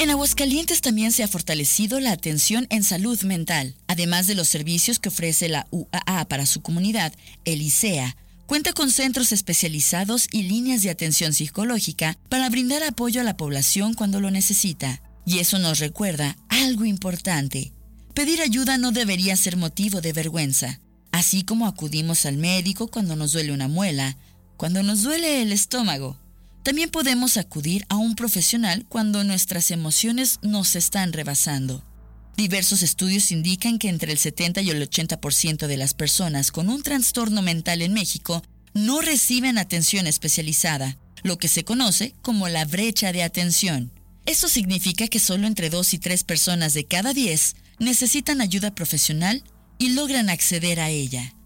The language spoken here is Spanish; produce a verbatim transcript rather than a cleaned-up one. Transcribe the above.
En Aguascalientes también se ha fortalecido la atención en salud mental. Además de los servicios que ofrece la U A A para su comunidad, el ICEA cuenta con centros especializados y líneas de atención psicológica para brindar apoyo a la población cuando lo necesita. Y eso nos recuerda algo importante. Pedir ayuda no debería ser motivo de vergüenza. Así como acudimos al médico cuando nos duele una muela, cuando nos duele el estómago, también podemos acudir a un profesional cuando nuestras emociones nos están rebasando. Diversos estudios indican que entre el setenta y el ochenta por ciento de las personas con un trastorno mental en México no reciben atención especializada, lo que se conoce como la brecha de atención. Eso significa que solo entre dos y tres personas de cada diez necesitan ayuda profesional y logran acceder a ella.